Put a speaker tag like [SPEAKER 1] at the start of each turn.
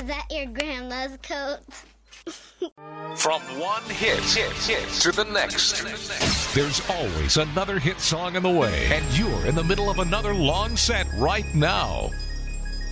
[SPEAKER 1] Is that your grandma's coat?
[SPEAKER 2] From one hit to the next. There's always another hit song in the way, and you're in the middle of another long set right now.